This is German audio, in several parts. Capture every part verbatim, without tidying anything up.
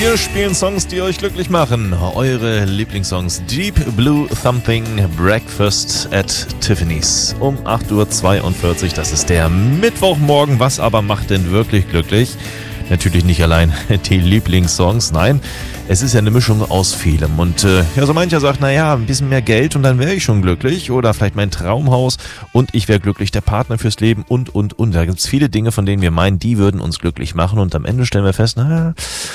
Wir spielen Songs, die euch glücklich machen. Eure Lieblingssongs. Deep Blue Thumping, Breakfast at Tiffany's. Um acht Uhr zweiundvierzig, das ist der Mittwochmorgen. Was aber macht denn wirklich glücklich? Natürlich nicht allein die Lieblingssongs, nein, es ist ja eine Mischung aus vielem. Und äh, ja, so mancher sagt, naja, ein bisschen mehr Geld und dann wäre ich schon glücklich. Oder vielleicht mein Traumhaus und ich wäre glücklich, der Partner fürs Leben und, und, und. Da gibt es viele Dinge, von denen wir meinen, die würden uns glücklich machen. Und am Ende stellen wir fest, naja,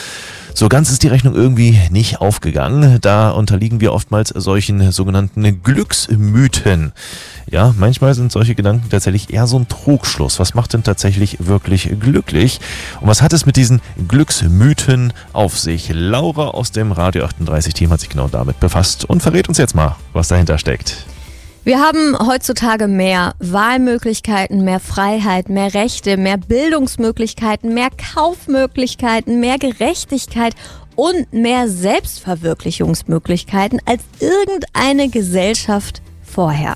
so ganz ist die Rechnung irgendwie nicht aufgegangen. Da unterliegen wir oftmals solchen sogenannten Glücksmythen. Ja, manchmal sind solche Gedanken tatsächlich eher so ein Trugschluss. Was macht denn tatsächlich wirklich glücklich? Und was hat es mit diesen Glücksmythen auf sich? Laura aus dem Radio achtunddreißig-Team hat sich genau damit befasst und verrät uns jetzt mal, was dahinter steckt. Wir haben heutzutage mehr Wahlmöglichkeiten, mehr Freiheit, mehr Rechte, mehr Bildungsmöglichkeiten, mehr Kaufmöglichkeiten, mehr Gerechtigkeit und mehr Selbstverwirklichungsmöglichkeiten als irgendeine Gesellschaft vorher.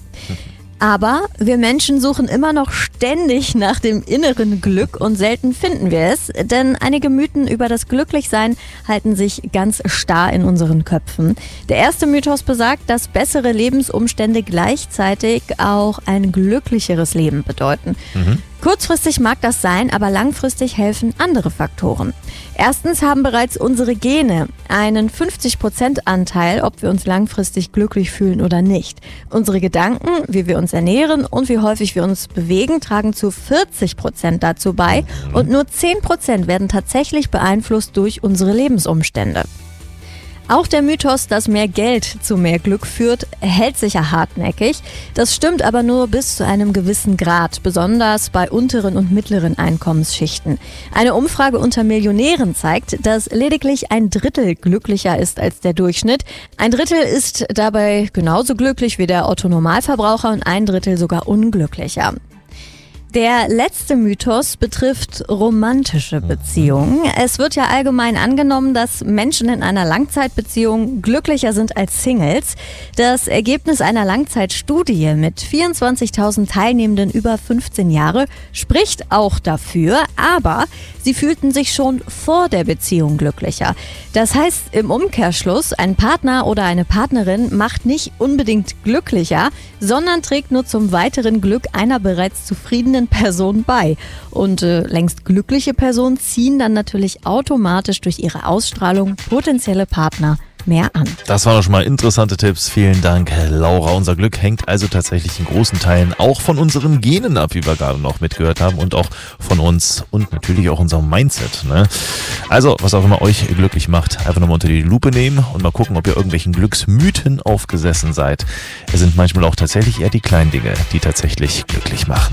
Aber wir Menschen suchen immer noch ständig nach dem inneren Glück und selten finden wir es, denn einige Mythen über das Glücklichsein halten sich ganz starr in unseren Köpfen. Der erste Mythos besagt, dass bessere Lebensumstände gleichzeitig auch ein glücklicheres Leben bedeuten. Mhm. Kurzfristig mag das sein, aber langfristig helfen andere Faktoren. Erstens haben bereits unsere Gene einen fünfzig Prozent Anteil, ob wir uns langfristig glücklich fühlen oder nicht. Unsere Gedanken, wie wir uns ernähren und wie häufig wir uns bewegen, tragen zu vierzig Prozent dazu bei und nur zehn Prozent werden tatsächlich beeinflusst durch unsere Lebensumstände. Auch der Mythos, dass mehr Geld zu mehr Glück führt, hält sich ja hartnäckig. Das stimmt aber nur bis zu einem gewissen Grad, besonders bei unteren und mittleren Einkommensschichten. Eine Umfrage unter Millionären zeigt, dass lediglich ein Drittel glücklicher ist als der Durchschnitt. Ein Drittel ist dabei genauso glücklich wie der Otto-Normalverbraucher und ein Drittel sogar unglücklicher. Der letzte Mythos betrifft romantische Beziehungen. Es wird ja allgemein angenommen, dass Menschen in einer Langzeitbeziehung glücklicher sind als Singles. Das Ergebnis einer Langzeitstudie mit vierundzwanzigtausend Teilnehmenden über fünfzehn Jahre spricht auch dafür, aber sie fühlten sich schon vor der Beziehung glücklicher. Das heißt im Umkehrschluss, ein Partner oder eine Partnerin macht nicht unbedingt glücklicher, sondern trägt nur zum weiteren Glück einer bereits zufriedenen Person bei. Und äh, längst glückliche Personen ziehen dann natürlich automatisch durch ihre Ausstrahlung potenzielle Partner mehr an. Das waren doch schon mal interessante Tipps. Vielen Dank, Laura. Unser Glück hängt also tatsächlich in großen Teilen auch von unseren Genen ab, wie wir gerade noch mitgehört haben, und auch von uns und natürlich auch unserem Mindset. Ne? Also, was auch immer euch glücklich macht, einfach nochmal unter die Lupe nehmen und mal gucken, ob ihr irgendwelchen Glücksmythen aufgesessen seid. Es sind manchmal auch tatsächlich eher die kleinen Dinge, die tatsächlich glücklich machen.